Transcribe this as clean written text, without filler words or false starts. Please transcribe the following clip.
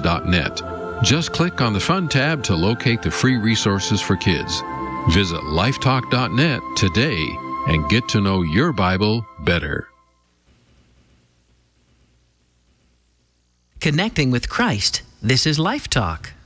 lifetalk.net. Just click on the Fun tab to locate the free resources for kids. Visit lifetalk.net today and get to know your Bible better. Connecting with Christ. This is Life Talk.